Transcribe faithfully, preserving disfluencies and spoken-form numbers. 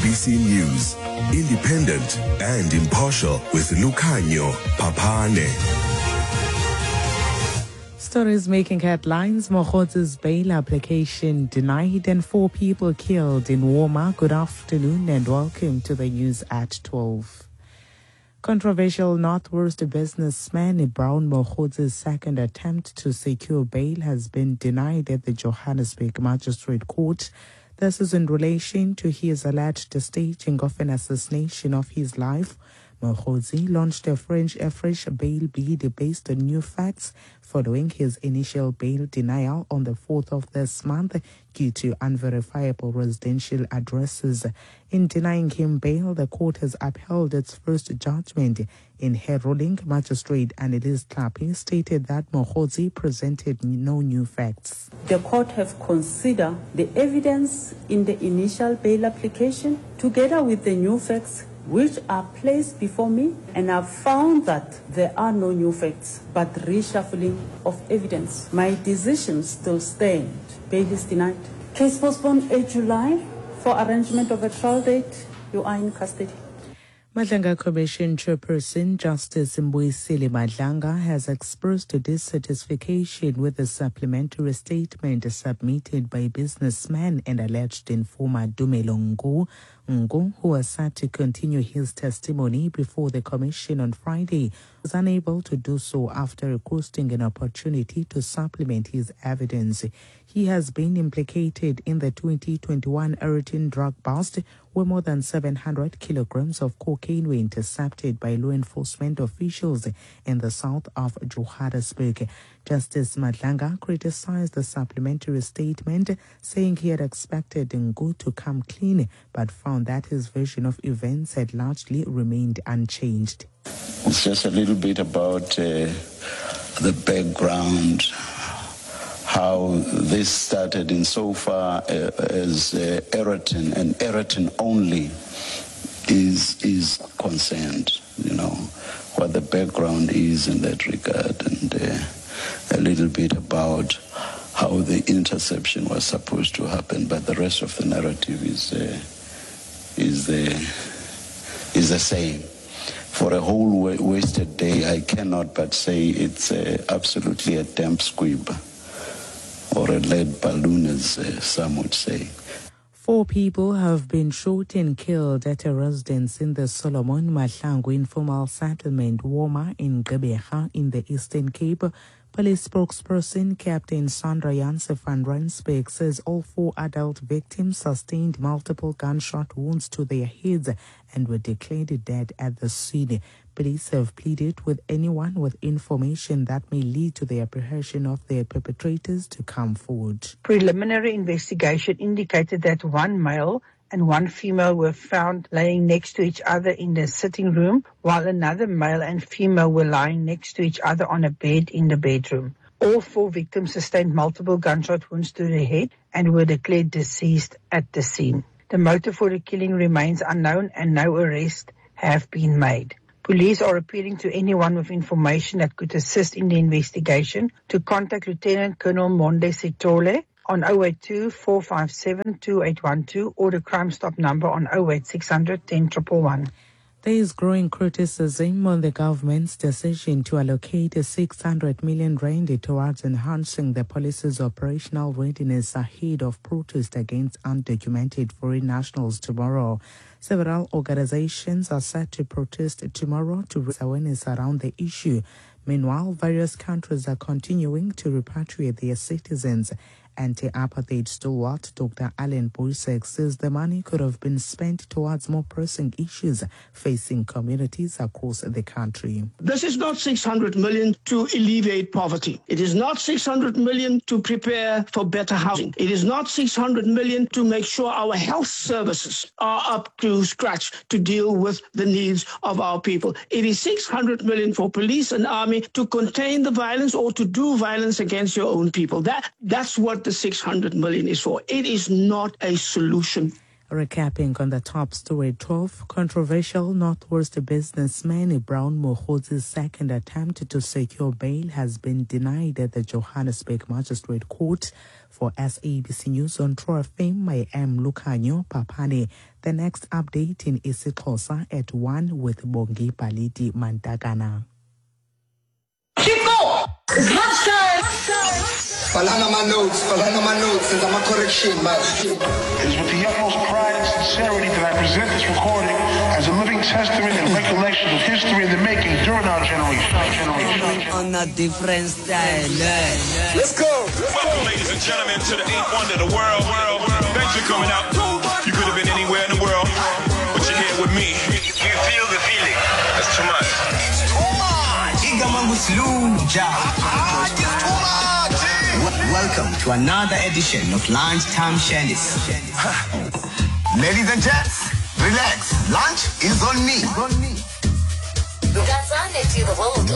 B C News, independent and impartial with Lukhanyo Papane. Stories making headlines. Mokgotse's bail application denied and four people killed in Woma. Good afternoon and welcome to the news at twelve. Controversial Northwest businessman Brown Mokgotse's second attempt to secure bail has been denied at the Johannesburg Magistrate Court. This is in relation to his alleged staging of an assassination of his life. Mokgotse launched a French a fresh bail bid based on new facts following his initial bail denial on the fourth of this month due to unverifiable residential addresses. In denying him bail, the court has upheld its first judgment. In her ruling, Magistrate Annelies Tlhapi stated that Mokgotse presented no new facts. The court has considered the evidence in the initial bail application together with the new facts which are placed before me, and I've found that there are no new facts, but reshuffling of evidence. My decision still stands. Bail is denied. Case postponed eighth of July for arrangement of a trial date. You are in custody. Madlanga Commission Chairperson Justice Mbuyisile Madlanga has expressed dissatisfaction with the supplementary statement submitted by businessman and alleged informer Dumelo Ngo, Ngo, who was set to continue his testimony before the Commission on Friday, was unable to do so after requesting an opportunity to supplement his evidence. He has been implicated in the twenty twenty-one Eriton drug bust, where more than seven hundred kilograms of cocaine were intercepted by law enforcement officials in the south of Johannesburg. Justice Madlanga criticized the supplementary statement, saying he had expected Ngo to come clean, but found that his version of events had largely remained unchanged. It's just a little bit about uh, the background, how this started insofar uh, as uh, Eriton and Eriton only is is concerned, you know, what the background is in that regard, and uh, a little bit about how the interception was supposed to happen, but the rest of the narrative is uh, is the is the same. For a whole wa- wasted day, I cannot but say it's uh, absolutely a damp squib, or a lead balloon, as uh, some would say. Four people have been shot and killed at a residence in the Solomon Mahlangu informal settlement, Woma, in Gqeberha, in the Eastern Cape. Police spokesperson Captain Sandra Janse van Rensburg says all four adult victims sustained multiple gunshot wounds to their heads and were declared dead at the scene. Police have pleaded with anyone with information that may lead to the apprehension of their perpetrators to come forward. Preliminary investigation indicated that one male and one female were found lying next to each other in the sitting room, while another male and female were lying next to each other on a bed in the bedroom. All four victims sustained multiple gunshot wounds to the head and were declared deceased at the scene. The motive for the killing remains unknown and no arrests have been made. Police are appealing to anyone with information that could assist in the investigation to contact Lieutenant Colonel Monde Sitole on zero eight two, four five seven, two eight one two or the Crime Stop number on zero eight six hundred, ten one one one. There is growing criticism on the government's decision to allocate six hundred million rand towards enhancing the police's operational readiness ahead of protest against undocumented foreign nationals tomorrow. Several organizations are set to protest tomorrow to raise awareness around the issue. Meanwhile, various countries are continuing to repatriate their citizens. Anti-apartheid stalwart Doctor Alan Boyce says the money could have been spent towards more pressing issues facing communities across the country. This is not six hundred million to alleviate poverty. It is not six hundred million to prepare for better housing. It is not six hundred million to make sure our health services are up to scratch to deal with the needs of our people. It is six hundred million for police and army to contain the violence or to do violence against your own people. That that's what the six hundred million is for. It is not a solution. Recapping on the top story, twelve, controversial Northwest businessman Brown Mohodzi's second attempt to secure bail has been denied at the Johannesburg Magistrate Court. For S A B C News on True F M, I am Lucanio Papane. The next update in isiXhosa at one with Bongi Paliti Mantagana. Chico! It's lunchtime! Falana my notes, falana my notes, there's a correction, man. It is with the utmost pride and sincerity that I present this recording as a living testament and recollection of history in the making during our generation. Our generation. On a different style. Let's go! Welcome, ladies and gentlemen, to the eighth wonder of the world. world. Thanks for coming out. You could have been anywhere in the world, but you're here with me. You feel the feeling. That's too much. It's too much! Igaman with Lunja. Welcome to another edition of Lunchtime Shennis. Ladies and gents, relax. Lunch is on me. That's on it to the world.